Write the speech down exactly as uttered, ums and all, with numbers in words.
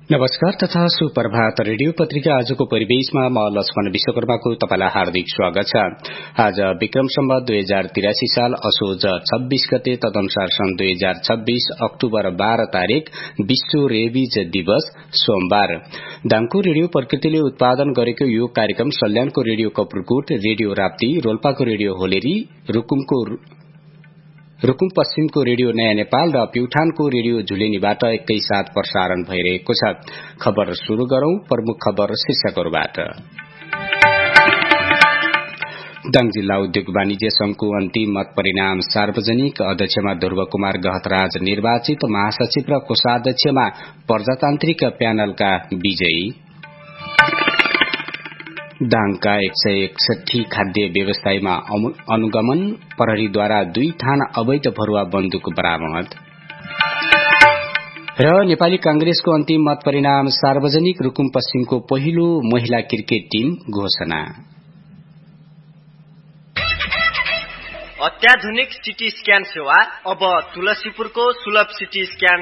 नमस्कार तथा सुप्रभात। रेडियो पत्रिका आजको परिवेशमा म लक्ष्मण विश्वकर्माको तपाईलाई हार्दिक स्वागत छ। आज विक्रम सम्वत दुई हजार तिरासी साल असोज छब्बीस गते तदनुसार सन् दुई हजार छब्बीस अक्टोबर बाह्र तारिक विश्व रेबिज दिवस सोमबार। दाङको रेडियो प्रकृतिले उत्पादन गरेको यो कार्यक्रम सल्यानको radio Kapurkot, radio Rapti, रोल्पाको radio होलेरी, रुकुमको रुकुम पश्चिमको रेडियो नयाँ नेपाल र प्युठानको रेडियो झुलेनीबाट एकैसाथ प्रसारण भइरहेको छ। खबर शुरू गरौं प्रमुख खबर शीर्षकहरूबाट। दाङ जिल्ला उद्योग वाणिज्य संघको अन्तिम मत परिणाम सार्वजनिक। अध्यक्षमा ध्रुव कुमार गहतराज निर्वाचित, महासचिव र कोषाध्यक्षमा प्रजातान्त्रिक प्यानलका विजयी। दाङका एक सय एकसठी खाद्य व्यवसायीमा अनुगमन, प्रहरीद्वारा दुई थान अवैध भरुवा बन्दुक बरामद। र नेपाली कांग्रेसको अन्तिम मत परिणाम सार्वजनिक, रुकुम पश्चिमको पहिलो महिला क्रिकेट टीम घोषणा। अत्याधुनिक सिटी स्क्यान सेवा अब तुलसीपुरको सुलभ सिटी स्क्यान